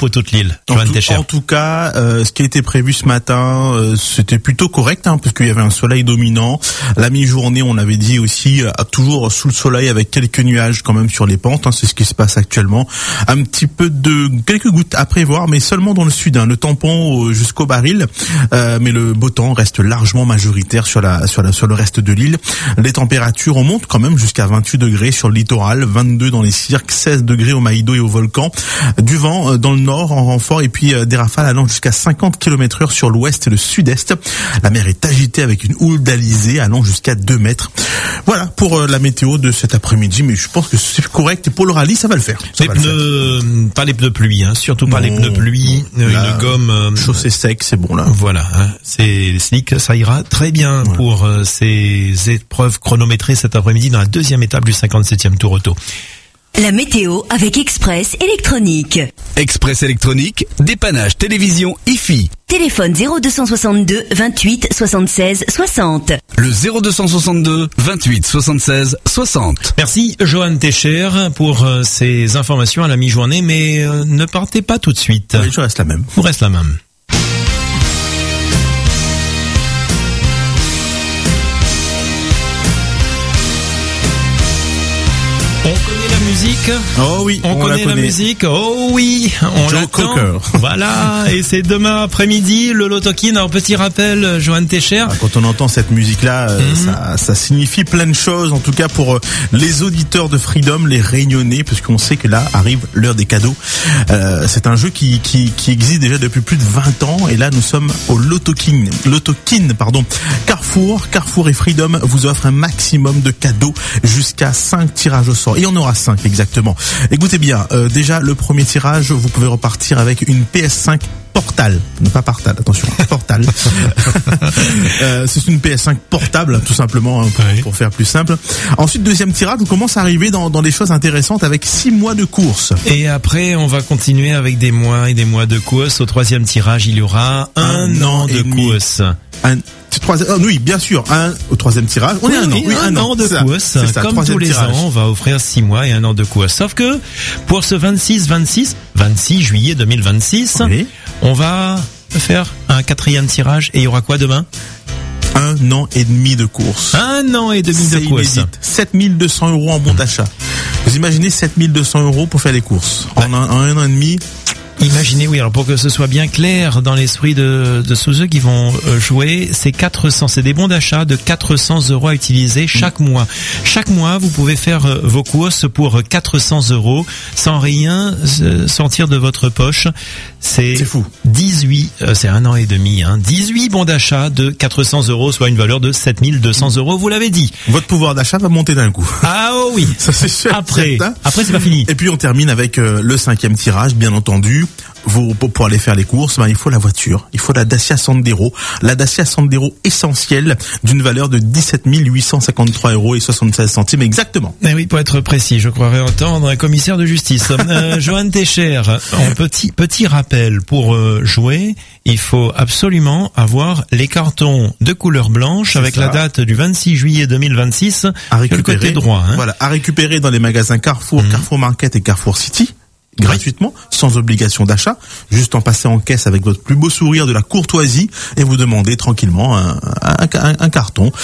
toute l'île. En tout cas, ce qui a été prévu ce matin, c'était plutôt correct, parce qu'il y avait un soleil dominant. La mi-journée, on avait dit aussi, toujours sous le soleil avec quelques nuages quand même sur les pentes. C'est ce qui se passe actuellement. Un petit peu quelques gouttes à prévoir, mais seulement dans le sud. Le tampon jusqu'au baril, mais le beau temps reste largement majoritaire sur le reste de l'île. Les températures, on monte quand même jusqu'à 28 degrés sur le littoral, 22 dans les cirques, 16 degrés au Maïdo et au volcan. Du vent dans le nord en renfort et puis des rafales allant jusqu'à 50 km/h sur l'ouest et le sud-est. La mer est agitée avec une houle d'alizé allant jusqu'à 2 mètres. Voilà pour la météo de cet après-midi, mais je pense que c'est correct et pour le rallye ça va le faire. Pas les pneus pluie, surtout pas les pneus pluie, une gomme chaussée sec, c'est bon là. Voilà, c'est slick, ça ira très bien pour ces épreuves chronométrées cet après-midi dans la deuxième étape du 57e Tour Auto. La météo avec Express Électronique. Express Électronique, dépannage télévision IFI. Téléphone 0262 28 76 60. Le 0262 28 76 60. Merci Johan Techer pour ces informations à la mi-journée, mais ne partez pas tout de suite. Oui, je reste la même. Vous restez la même. On connaît la musique. Oh oui, on connaît la musique. Oh oui, on Joe l'attend. Cocker. Voilà, et c'est demain après-midi le Lotokin. Alors petit rappel, Johan Techer. Quand on entend cette musique-là, ça signifie plein de choses. En tout cas pour les auditeurs de Freedom, les Réunionnais, parce qu'on sait que là arrive l'heure des cadeaux. C'est un jeu qui existe déjà depuis plus de 20 ans, et là nous sommes au Lotokin, Carrefour et Freedom vous offrent un maximum de cadeaux jusqu'à 5 tirages au sort. Et on aura 5 exactement. Écoutez bien, déjà le premier tirage, vous pouvez repartir avec une PS5 Portal, pas Portal, attention, Portal. C'est une PS5 portable, tout simplement, pour faire plus simple. Ensuite, deuxième tirage, on commence à arriver dans des choses intéressantes avec 6 mois de course. Et après, on va continuer avec des mois et des mois de course. Au troisième tirage, il y aura un an de course. Oui, bien sûr, au troisième tirage, on est un an de course. Comme tous les ans, on va offrir 6 mois et un an de course. Sauf que, pour ce 26 juillet 2026, on va faire un quatrième tirage, et il y aura quoi demain? 1 an et demi de course. 1 an et demi de course. 7200 € en bon d'achat. Vous imaginez 7200 € pour faire les courses. En un an et demi. Imaginez, oui, alors pour que ce soit bien clair dans l'esprit de tous ceux qui vont jouer, c'est des bons d'achat de 400 € à utiliser chaque mois. Chaque mois, vous pouvez faire vos courses pour 400 € sans rien sortir de votre poche. C'est fou. 18, c'est 1 an et demi, 18 bons d'achat de 400 €, soit une valeur de 7200 €, vous l'avez dit. Votre pouvoir d'achat va monter d'un coup. Ah oui. Ça c'est sûr. Après c'est pas fini. Et puis on termine avec le 5e tirage, bien entendu. Pour aller faire les courses, il faut la voiture, il faut la Dacia Sandero, essentielle d'une valeur de 17 853 € et 76 centimes exactement. Eh oui, pour être précis, je croirais entendre un commissaire de justice. Johan Techer, en petit rappel, pour jouer, il faut absolument avoir les cartons de couleur blanche avec la date du 26 juillet 2026 à récupérer, le côté droit. Voilà, à récupérer dans les magasins Carrefour, Carrefour Market et Carrefour City. Gratuitement, sans obligation d'achat, juste en passant en caisse avec votre plus beau sourire de la courtoisie et vous demandez tranquillement un carton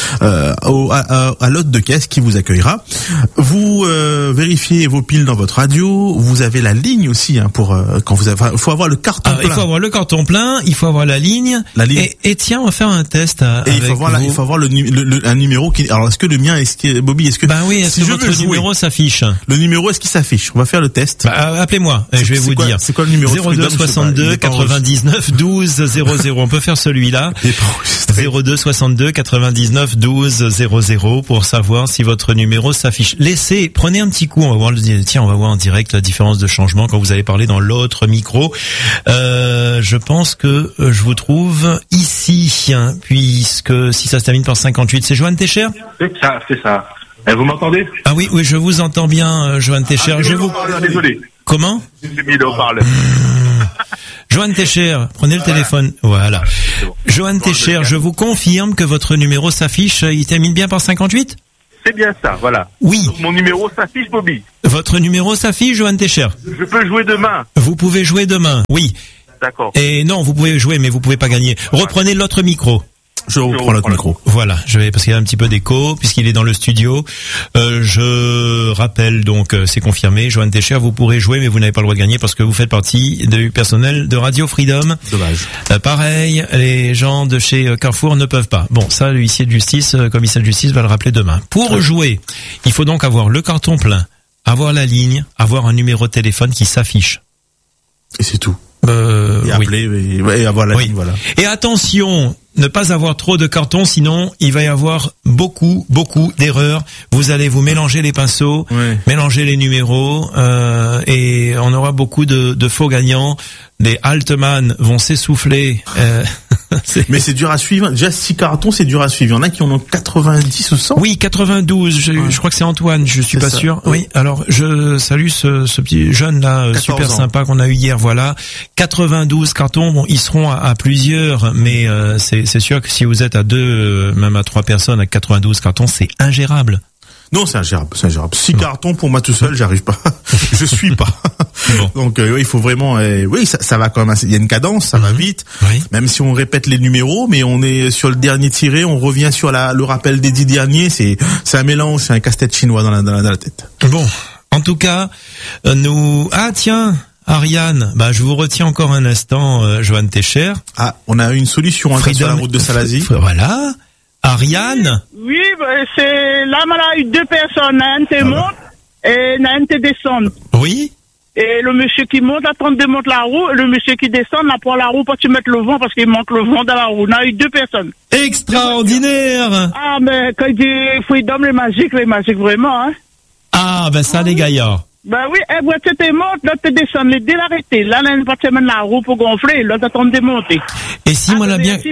à l'hôte de caisse qui vous accueillera. Vous vérifiez vos piles dans votre radio. Vous avez la ligne aussi pour quand vous avez. Il faut avoir le carton plein. Il faut avoir le carton plein. Il faut avoir la ligne. Et tiens, on va faire un test. Et il faut avoir un numéro qui. Alors est-ce que le mien, Bobby, est-ce que est-ce que votre numéro s'affiche? Le numéro, est-ce qu'il s'affiche? On va faire le test. Appelez-moi, je vais vous dire. C'est quoi le numéro? 02 62 99 12 00. On peut faire celui-là. 02 62 99 12 00 pour savoir si votre numéro s'affiche. Prenez un petit coup, on va voir en direct la différence de changement quand vous allez parler dans l'autre micro. Je pense que je vous trouve ici, puisque si ça se termine par 58, c'est Johan Techer? C'est ça. Vous m'entendez? Ah oui, je vous entends bien, Johan Techer. Désolé. Comment? J'ai mis le haut-parleur. Johan Techer, prenez le téléphone. Voilà. Johan Techer, je vous confirme que votre numéro s'affiche. Il termine bien par 58? C'est bien ça, voilà. Oui. Donc, mon numéro s'affiche, Bobby. Votre numéro s'affiche, Johan Techer. Je peux jouer demain. Vous pouvez jouer demain, oui. D'accord. Et non, vous pouvez jouer, mais vous pouvez pas gagner. Reprenez l'autre micro. Je reprends l'autre micro. Voilà, parce qu'il y a un petit peu d'écho, puisqu'il est dans le studio. Je rappelle donc, c'est confirmé, Johan Techer, vous pourrez jouer, mais vous n'avez pas le droit de gagner parce que vous faites partie du personnel de Radio Freedom. Dommage. Pareil, les gens de chez Carrefour ne peuvent pas. Bon, ça, l'huissier de justice, commissaire de justice va le rappeler demain. Pour jouer, il faut donc avoir le carton plein, avoir la ligne, avoir un numéro de téléphone qui s'affiche. Et c'est tout. Et Oui. appeler et avoir la ligne, voilà. Et attention, ne pas avoir trop de cartons, sinon il va y avoir beaucoup d'erreurs. Vous allez vous mélanger les pinceaux, mélanger les numéros, et on aura beaucoup de faux gagnants. Les Altman vont s'essouffler. Mais c'est dur à suivre. Déjà 6 cartons, c'est dur à suivre. Il y en a qui en ont 90 ou 100. Oui, 92. Je crois que c'est Antoine. Je suis pas sûr. Oui. Alors je salue ce petit jeune là, super sympa qu'on a eu hier. Voilà, 92 cartons. Bon, ils seront à plusieurs, mais c'est sûr que si vous êtes à 2, même à 3 personnes, à 92 cartons, c'est ingérable. Non, c'est ingérable. 6 cartons pour moi tout seul, j'arrive pas. Je suis pas. Bon. Donc il faut vraiment. Oui, ça va quand même. Il y a une cadence, ça va vite. Oui. Même si on répète les numéros, mais on est sur le dernier tiré, on revient sur le rappel des 10 derniers. C'est un mélange, c'est un casse-tête chinois dans la tête. Bon, en tout cas, tiens. Ariane, je vous retiens encore un instant, Johan Techer. Ah, on a une solution sur la route de Salazie. Voilà. Ariane. Oui, c'est là, on a eu 2 personnes, un te monte et un te descend. Oui. Et le monsieur qui monte, attend de monter la roue, et le monsieur qui descend, n'a pas la roue pour tu mettre le vent parce qu'il manque le vent dans la roue. On a eu 2 personnes. Extraordinaire. Ah, mais quand il dit Freedom, les magiques vraiment, hein. Ah, ça, les gaillards. Oui, voiture te monte, l'autre te descend, les deux l'arrêter. Là, on va te mettre la roue pour gonfler, l'autre attend de monter. Et si moi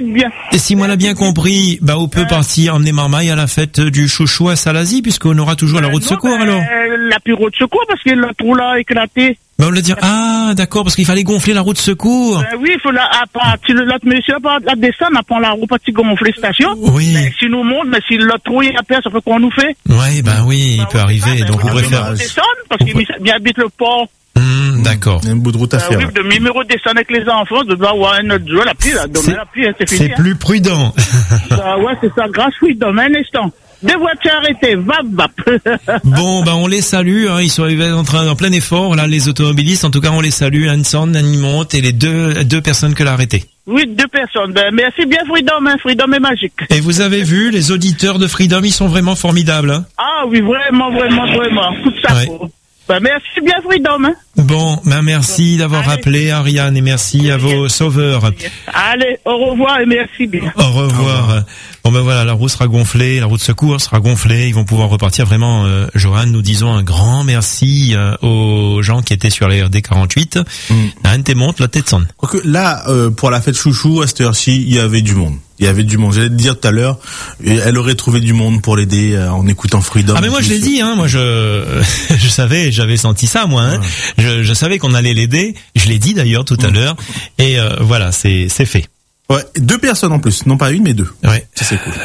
l'a bien compris, on peut partir emmener Marmaille à la fête du chouchou à Salazie, puisqu'on aura toujours la roue de secours, alors. La plus roue de secours, parce que l'autre roue là a éclaté. On le dit, d'accord, parce qu'il fallait gonfler la roue de secours. Oui, il faut l'autre monsieur, la descendre, on prend la roue pour gonfler station. Oui. Mais si nous monte, mais si l'autre roue est à terre, ça fait quoi on nous fait? Oui, il peut arriver, donc vous préférez. Descendre, parce qu'il habite le port. D'accord. Il y a un bout de route à faire. Oui, de numéro descendre avec les enfants, de devoir avoir un autre joueur, la pluie, c'est fini. C'est plus prudent. Ouais, c'est ça, grâce Freedom, un instant. 2 voitures arrêtées, vap. Bon, on les salue, hein, ils sont en plein effort, là, les automobilistes, en tout cas, on les salue, Anson, Animonte et les deux personnes que l'a arrêté. Oui, 2 personnes. Merci bien Freedom, hein. Freedom est magique. Et vous avez vu, les auditeurs de Freedom, ils sont vraiment formidables, hein. Ah oui, vraiment. Coup de chapeau. Merci bien Freedom, hein. Bon, merci d'avoir rappelé, Ariane, et merci à vos sauveurs. Allez, au revoir et merci bien. Au revoir. Bon voilà, la roue sera gonflée, la roue de secours sera gonflée, ils vont pouvoir repartir vraiment. Johan, nous disons un grand merci aux gens qui étaient sur les RD 48. Un te monte, la tête sonne. Quoique là, pour la fête chouchou, à cette heure-ci, il y avait du monde. J'allais te dire tout à l'heure, elle aurait trouvé du monde pour l'aider en écoutant Freedom. Ah mais moi je l'ai dit, hein, moi je savais, j'avais senti ça moi. Hein. Je savais qu'on allait l'aider. Je l'ai dit d'ailleurs tout à l'heure. Et voilà, c'est fait. Ouais, 2 personnes en plus, non pas une mais 2. Ouais, ça c'est cool.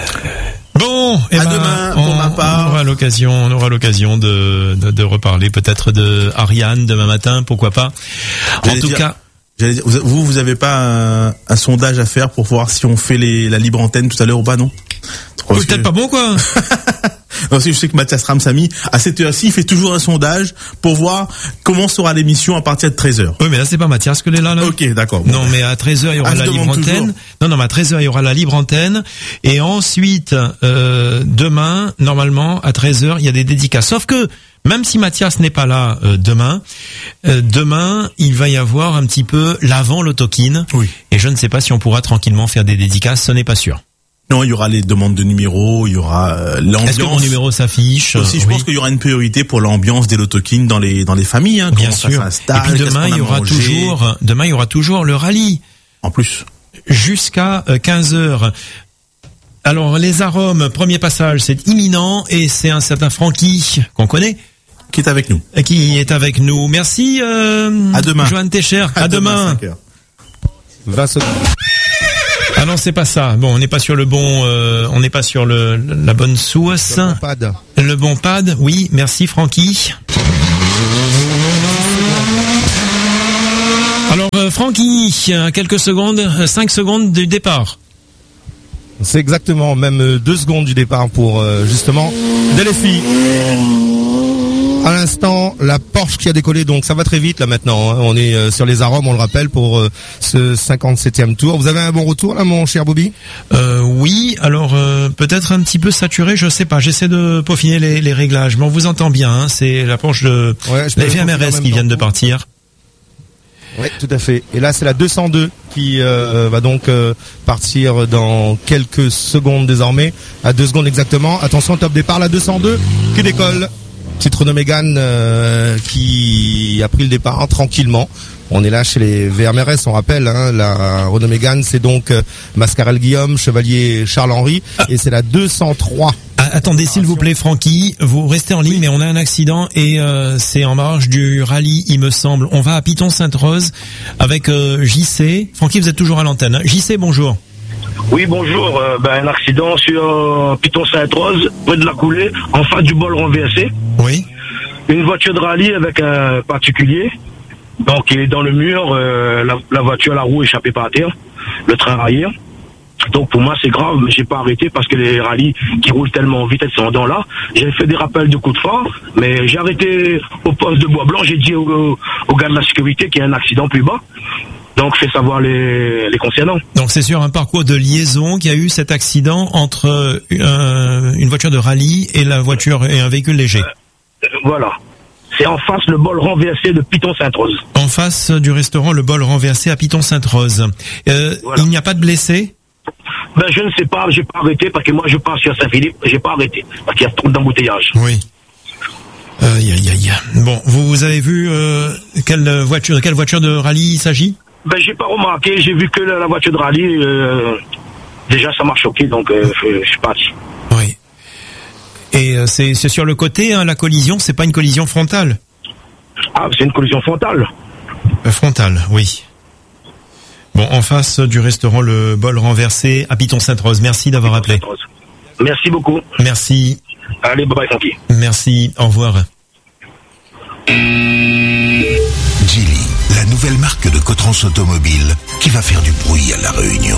Bon, demain, pour ma part. On aura l'occasion de reparler peut-être de Ariane demain matin, pourquoi pas. En tout cas. Vous avez pas un sondage à faire pour voir si on fait la libre antenne tout à l'heure ou pas, non? Peut-être pas bon, quoi. Non, je sais que Mathias Ramsamy, à cette heure-ci, il fait toujours un sondage pour voir comment sera l'émission à partir de 13h. Oui, mais là, c'est pas Mathias que est là. Ok, d'accord. Non, mais à 13h, il y aura la libre antenne. Non, mais à 13h, il y aura la libre antenne. Et ensuite, demain, normalement, à 13h, il y a des dédicaces. Sauf que, même si Mathias n'est pas là demain, il va y avoir un petit peu l'avant l'autokine. Oui. Et je ne sais pas si on pourra tranquillement faire des dédicaces, ce n'est pas sûr. Non, il y aura les demandes de numéros, il y aura l'ambiance. Est-ce que mon numéro s'affiche? Aussi, je pense qu'il y aura une priorité pour l'ambiance des l'autokine dans les familles, hein. Bien sûr. Et puis demain, il y aura toujours le rallye. En plus. Jusqu'à 15h. Alors, les arômes, premier passage, c'est imminent et c'est un certain Francky qu'on connaît. Qui est avec nous. Merci, à demain. Johan Techer. À demain. 5h. Ah non, c'est pas ça. Bon, on n'est pas sur le bon, on n'est pas sur la bonne source. Le bon pad. Le bon pad, oui, merci Francky. Alors Francky, quelques secondes, 5 secondes du départ. C'est exactement même 2 secondes du départ pour justement Delphi. À l'instant, la Porsche qui a décollé, donc ça va très vite là maintenant. Hein. On est sur les arômes, on le rappelle, pour ce 57e tour. Vous avez un bon retour là, mon cher Bobby? Oui, alors peut-être un petit peu saturé, je sais pas. J'essaie de peaufiner les réglages, mais on vous entend bien. Hein. C'est la Porsche de la VMRS qui viennent de partir. Oui, tout à fait. Et là, c'est la 202 qui va donc partir dans quelques secondes désormais, à 2 secondes exactement. Attention, top départ, la 202 qui décolle. Petite Renault Mégane qui a pris le départ tranquillement. On est là chez les VMRS, on rappelle, hein, la Renault Mégane, c'est donc Mascarel Guillaume, Chevalier Charles-Henri, et c'est la 203. Attendez, s'il vous plaît, Francky, vous restez en ligne, mais on a un accident et c'est en marge du rallye, il me semble. On va à Piton-Sainte-Rose avec JC. Francky, vous êtes toujours à l'antenne. Hein. JC, bonjour. Oui, bonjour. Un accident sur Piton-Sainte-Rose, près de la coulée, en face du bol renversé. Oui. Une voiture de rallye avec un particulier. Donc, il est dans le mur, la voiture, la roue échappée par terre, le train raillé. Donc, pour moi, c'est grave, mais j'ai pas arrêté parce que les rallyes qui roulent tellement vite, elles sont dans là. J'ai fait des rappels de coups de phare, mais j'ai arrêté au poste de Bois Blanc. J'ai dit au gars de la sécurité qu'il y a un accident plus bas. Donc, fait savoir les concernants. Donc, c'est sur un parcours de liaison qu'il y a eu cet accident entre une voiture de rallye et la voiture et un véhicule léger. Voilà. C'est en face le bol renversé de Piton-Sainte-Rose. En face du restaurant Le Bol Renversé à Piton-Sainte-Rose. Voilà. Il n'y a pas de blessés? Je ne sais pas, j'ai pas arrêté parce que moi je pars sur Saint-Philippe, j'ai pas arrêté parce qu'il y a trop d'embouteillages. Oui. Bon, vous avez vu quelle voiture de rallye il s'agit? J'ai pas remarqué, j'ai vu que la voiture de rallye, déjà ça m'a choqué, donc je suis parti. Oui. Et c'est sur le côté, hein, la collision, c'est pas une collision frontale? Ah, c'est une collision frontale. Frontale, oui. Bon, en face du restaurant Le Bol Renversé à Piton-Sainte-Rose. Merci d'avoir appelé. Merci beaucoup. Merci. Allez, bye bye, Francky. Merci, au revoir. Geely, la nouvelle marque de Cotrans Automobile qui va faire du bruit à La Réunion.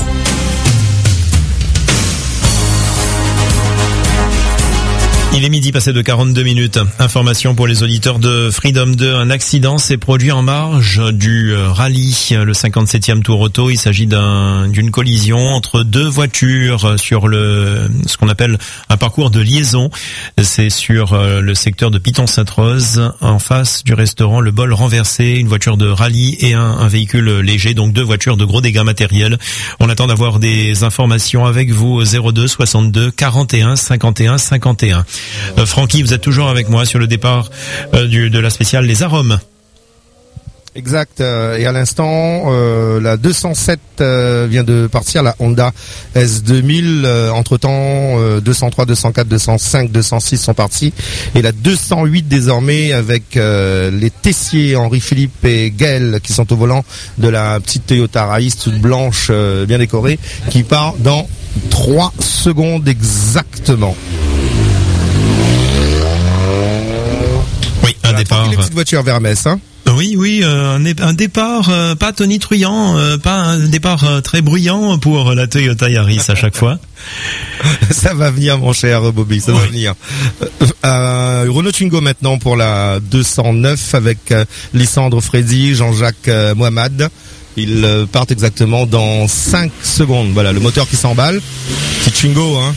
Il est midi passé de 42 minutes. Information pour les auditeurs de Freedom 2. Un accident s'est produit en marge du rallye, le 57e Tour Auto. Il s'agit d'une collision entre 2 voitures sur ce qu'on appelle un parcours de liaison. C'est sur le secteur de Piton-Sainte-Rose, en face du restaurant Le Bol Renversé. Une voiture de rallye et un véhicule léger, donc 2 voitures de gros dégâts matériels. On attend d'avoir des informations avec vous au 02 62 41 51 51. Francky, vous êtes toujours avec moi sur le départ de la spéciale Les Arômes. Exact. Et à l'instant, la 207 vient de partir, la Honda S2000. Entre-temps, 203, 204, 205, 206 sont partis. Et la 208 désormais avec les Tessier, Henri-Philippe et Gaël qui sont au volant de la petite Toyota Raïs toute blanche, bien décorée, qui part dans 3 secondes exactement. Oui, un départ. Les petites voitures vers Metz, hein. Oui, un départ pas tonitruant, pas un départ très bruyant pour la Toyota Yaris à chaque fois. Ça va venir, mon cher Bobby, ça va venir. Renault Twingo maintenant pour la 209 avec Lysandre Freddy, Jean-Jacques Mohamed. Ils partent exactement dans 5 secondes. Voilà, le moteur qui s'emballe. Petit Twingo, hein.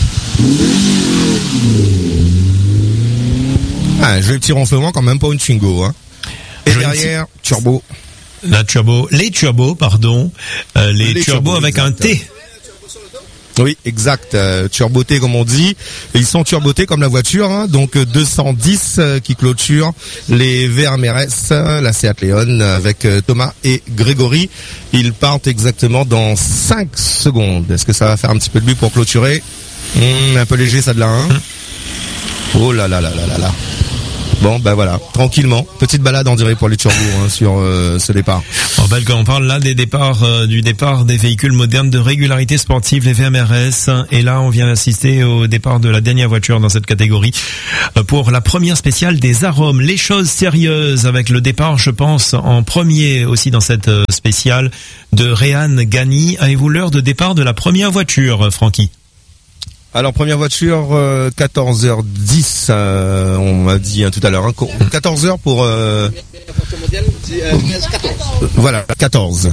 Un joli petit ronflement quand même pour une Twingo, hein. Et derrière, turbo. Les turbos, les turbos avec un T. Oui, exact. Turboté comme on dit. Et ils sont turbotés comme la voiture, hein. Donc 210 qui clôture les VMRS, la Seat Leon avec Thomas et Grégory. Ils partent exactement dans 5 secondes. Est-ce que ça va faire un petit peu de bruit pour clôturer? Un peu léger ça de là, hein. Oh là là là là là là. Bon, ben voilà, tranquillement. Petite balade en direct pour les Turbourg sur ce départ. On parle là des départs, du départ des véhicules modernes de régularité sportive, les VMRS. Et là, on vient d'assister au départ de la dernière voiture dans cette catégorie pour la première spéciale des arômes. Les choses sérieuses avec le départ, je pense, en premier aussi dans cette spéciale de Réan Gani. Avez-vous l'heure de départ de la première voiture, Francky? Alors première voiture 14h10 on m'a dit tout à l'heure 14h pour voilà 14.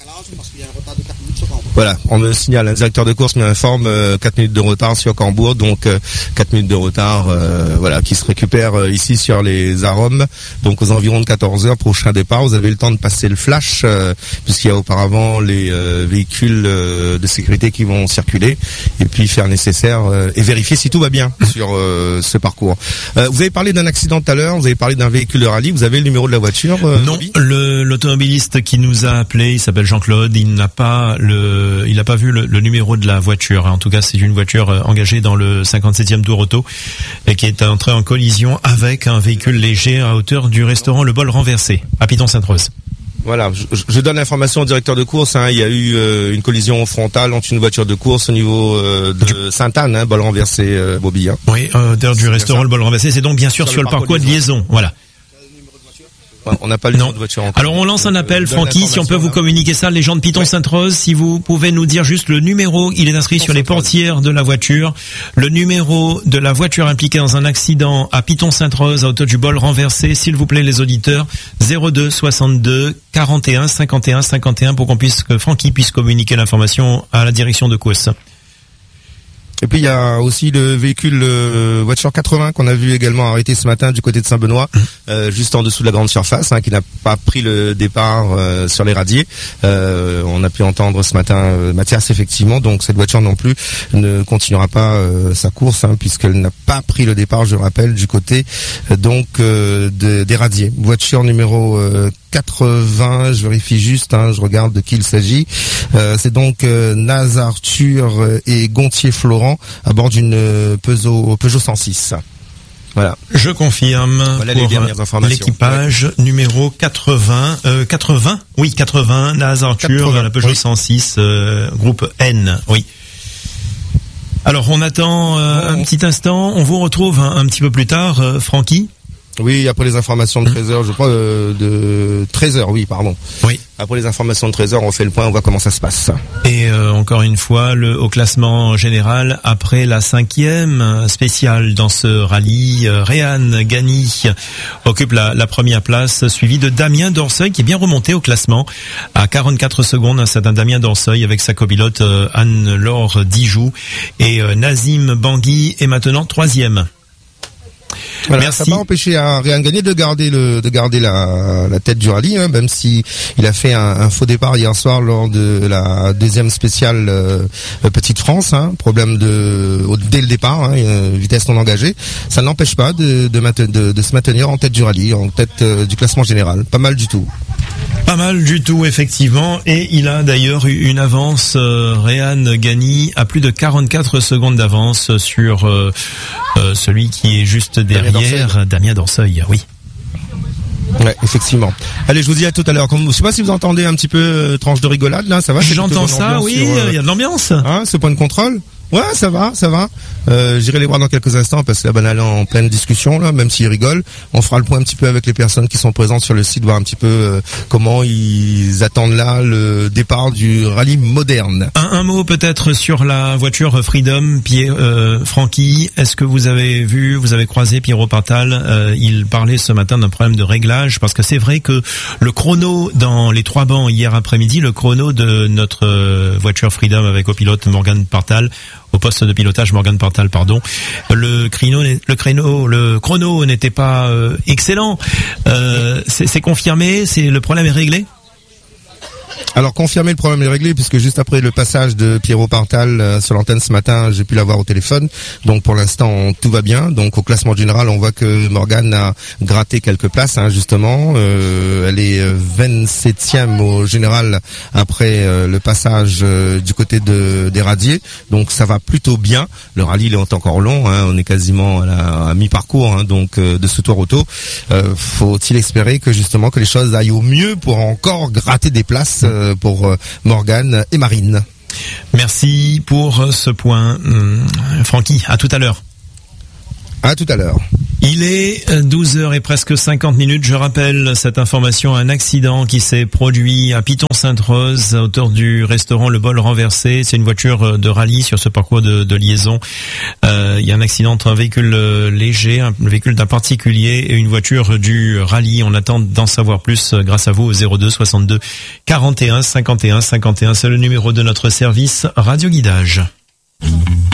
Voilà, on me signale, un directeur de course m'informe 4 minutes de retard sur Cambourg, donc 4 minutes de retard voilà, qui se récupère ici sur les arômes. Donc aux environs de 14h, prochain départ, vous avez le temps de passer le flash, puisqu'il y a auparavant les véhicules de sécurité qui vont circuler, et puis faire nécessaire et vérifier si tout va bien sur ce parcours. Vous avez parlé d'un accident tout à l'heure, vous avez parlé d'un véhicule de rallye, vous avez le numéro de la voiture Non, l'automobiliste qui nous a appelé, il s'appelle Jean-Claude, il n'a pas vu le numéro de la voiture. En tout cas, c'est une voiture engagée dans le 57e tour auto et qui est entrée en collision avec un véhicule léger à hauteur du restaurant Le Bol Renversé à Piton-Sainte-Rose. Voilà, je donne l'information au directeur de course. Il y a eu une collision frontale entre une voiture de course au niveau de Sainte-Anne, Bol Renversé, Bobby. Oui, à hauteur du restaurant Le Bol Renversé. C'est donc bien sûr sur le parcours de liaison. Voilà. On n'a pas le numéro de voiture encore. Alors on lance un appel, Francky, si on peut vous communiquer ça, les gens de Piton-Sainte-Rose, si vous pouvez nous dire juste le numéro, il est inscrit sur les portières de la voiture, le numéro de la voiture impliquée dans un accident à Piton-Sainte-Rose, à hauteur du Bol Renversé, s'il vous plaît les auditeurs, 02 62 41 51 51 pour que Francky puisse communiquer l'information à la direction de course. Et puis il y a aussi le véhicule voiture 80 qu'on a vu également arrêté ce matin du côté de Saint-Benoît, juste en dessous de la grande surface, qui n'a pas pris le départ sur les radiers. On a pu entendre ce matin Mathias effectivement, donc cette voiture non plus ne continuera pas sa course puisqu'elle n'a pas pris le départ, je rappelle, du côté des radiers. Voiture numéro 80, je vérifie juste, je regarde de qui il s'agit. C'est donc Naz Arthur et Gontier Florent à bord d'une Peugeot 106. Voilà. Je confirme. Voilà pour les dernières informations. L'équipage numéro 80, 80, Naz Arthur, la Peugeot 106, groupe N, oui. Alors on attend un petit instant, on vous retrouve un petit peu plus tard, Francky. Oui, après les informations de 13h, je crois, de 13h, oui, pardon. Oui. Après les informations de 13h, on fait le point, on voit comment ça se passe. Et encore une fois, au classement général, après la 5e spéciale dans ce rallye, Réan Gani occupe la première place, suivi de Damien Dorseuil, qui est bien remonté au classement à 44 secondes. Un certain Damien Dorseuil avec sa copilote Anne-Laure Dijoux. Et Nazim Bangui est maintenant 3e. Voilà, merci. Ça n'a pas empêché à Réan Gani de garder la tête du rallye, même si il a fait un faux départ hier soir lors de la deuxième spéciale Petite France, problème dès le départ, vitesse non engagée. Ça n'empêche pas de se maintenir en tête du rallye, en tête du classement général. Pas mal du tout. Pas mal du tout, effectivement. Et il a d'ailleurs eu une avance, Réan Gani, à plus de 44 secondes d'avance sur celui qui est juste derrière, Damien Dorseuil, oui. Ouais, effectivement. Allez, je vous dis à tout à l'heure. Je sais pas si vous entendez un petit peu tranche de rigolade, là, ça va? J'entends ça, oui, il y a de l'ambiance. Ce point de contrôle. Ouais, ça va. J'irai les voir dans quelques instants parce que là, elle est en pleine discussion, là, même s'ils rigolent. On fera le point un petit peu avec les personnes qui sont présentes sur le site, voir un petit peu comment ils attendent là le départ du rallye moderne. Un mot peut-être sur la voiture Freedom, Francky. Est-ce que vous avez croisé Pierrot Partal? Il parlait ce matin d'un problème de réglage parce que c'est vrai que le chrono dans les 3 bancs hier après-midi, le chrono de notre voiture Freedom avec au pilote Morgan Partal, au poste de pilotage Morgan Partal, pardon. Le chrono n'était pas excellent. C'est confirmé, le problème est réglé. Alors confirmer le problème est réglé puisque juste après le passage de Pierrot Partal sur l'antenne ce matin, j'ai pu l'avoir au téléphone. Donc pour l'instant tout va bien. Donc au classement général, on voit que Morgane a gratté quelques places justement. Elle est 27e au général après le passage du côté des Radiers. Donc ça va plutôt bien. Le rallye il est encore long. On est quasiment à mi-parcours donc de ce Tour Auto. Faut-il espérer que justement que les choses aillent au mieux pour encore gratter des places pour Morgane et Marine. Merci pour ce point, Francky. À tout à l'heure. À tout à l'heure. Il est 12h et presque 50 minutes. Je rappelle cette information, un accident qui s'est produit à Piton-Sainte-Rose, à hauteur du restaurant Le Bol Renversé. C'est une voiture de rallye sur ce parcours de liaison. Il y a un accident entre un véhicule léger, un véhicule d'un particulier et une voiture du rallye. On attend d'en savoir plus grâce à vous au 02 62 41 51 51. C'est le numéro de notre service Radio Guidage.